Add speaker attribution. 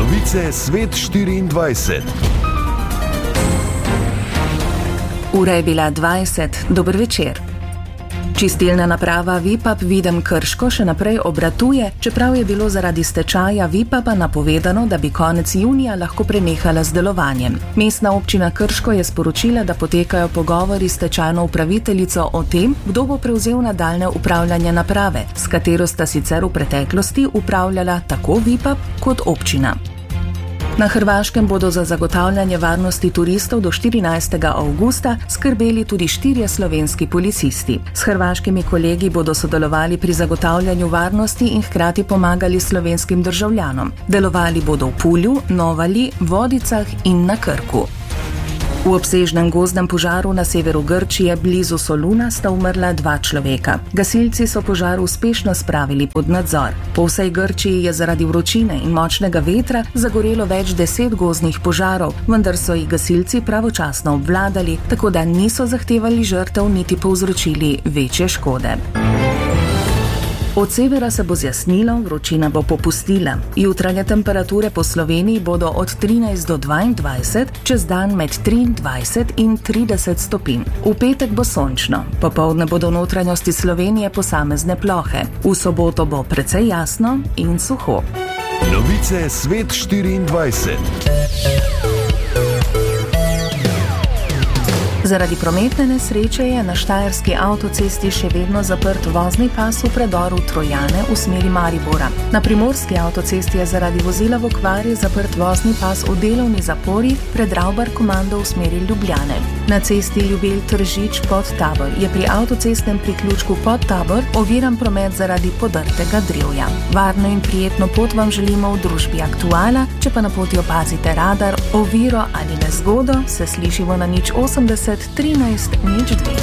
Speaker 1: Novice Svet 24.
Speaker 2: Ura je bila 20. Dober večer. Čistilna naprava Vipap Videm Krško še naprej obratuje, čeprav je bilo zaradi stečaja Vipapa napovedano, da bi konec junija lahko prenehala z delovanjem. Mestna občina Krško je sporočila, da potekajo pogovori s stečajno upraviteljico o tem, kdo bo prevzel nadaljne upravljanje naprave, s katero sta sicer v preteklosti upravljala tako Vipap kot občina. Na Hrvaškem bodo za zagotavljanje varnosti turistov do 14. avgusta skrbeli tudi 4 slovenski policisti. S hrvaškimi kolegi bodo sodelovali pri zagotavljanju varnosti in hkrati pomagali slovenskim državljanom. Delovali bodo v Pulju, Novali, Vodicah in na Krku. V obsežnem gozdnem požaru na severu Grčije blizu Soluna sta umrla 2 človeka. Gasilci so požar uspešno spravili pod nadzor. Po vsej Grčiji je zaradi vročine in močnega vetra zagorelo več 10 gozdnih požarov, vendar so jih gasilci pravočasno obvladali, tako da niso zahtevali žrtev niti povzročili večje škode. Od severa se bo zjasnilo, vročina bo popustila. Jutranje temperature po Sloveniji bodo od 13 do 22, čez dan med 23 in 30 stopinj. V petek bo sončno, popoldne bodo v notranjosti Slovenije posamezne plohe. V soboto bo precej jasno in suho.
Speaker 1: Novice Svet 24.
Speaker 2: Zaradi prometne nesreče je na štajerski avtocesti še vedno zaprt vozni pas v predoru Trojane v smeri Maribora. Na primorski avtocesti je zaradi vozila v okvari zaprt vozni pas v delovni zapori pred Ravbar komando v smeri Ljubljane. Na cesti Ljubelj-Tržič pod Tabor je pri avtocestnem priključku pod Tabor oviran promet zaradi podrtega drevja. Varno in prijetno pot vam želimo v družbi Aktuala, če pa na poti opazite radar, oviro ali nezgodo, se slišimo na 080 13 02.